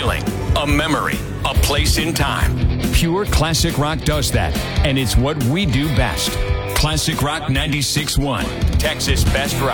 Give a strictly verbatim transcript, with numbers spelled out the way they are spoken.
feeling, a memory, a place in time. Pure classic rock does that, and it's what we do best. Classic Rock ninety-six point one, Texas Best Rock.